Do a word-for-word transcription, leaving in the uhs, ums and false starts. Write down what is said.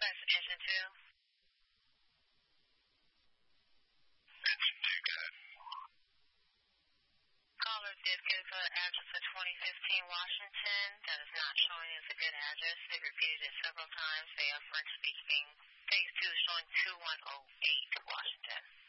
West Engine two. Engine two, go ahead. Caller did give an address of twenty fifteen Washington. That is not showing as a good address. They repeated it several times. They are French speaking. Phase two is showing two one oh eight Washington.